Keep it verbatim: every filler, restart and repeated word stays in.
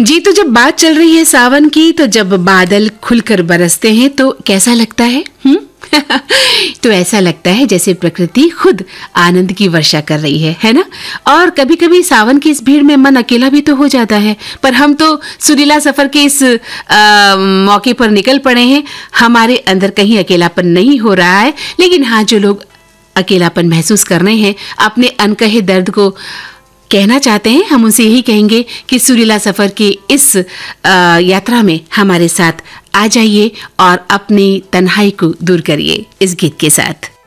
जी, तो जब बात चल रही है सावन की, तो जब बादल खुलकर बरसते हैं तो कैसा लगता है? हम्म तो ऐसा लगता है जैसे प्रकृति खुद आनंद की वर्षा कर रही है, है ना? और कभी-कभी सावन की इस भीड़ में मन अकेला भी तो हो जाता है, पर हम तो सुरीला सफर के इस आ, मौके पर निकल पड़े हैं। हमारे अंदर कहीं अकेलापन नहीं हो रहा है, लेकिन हाँ, जो लोग अकेलापन महसूस कर रहे हैं, अपने अनकहे दर्द को कहना चाहते हैं, हम उनसे यही कहेंगे कि सुरीला सफर की इस आ, यात्रा में हमारे साथ आ जाइए और अपनी तन्हाई को दूर करिए इस गीत के साथ।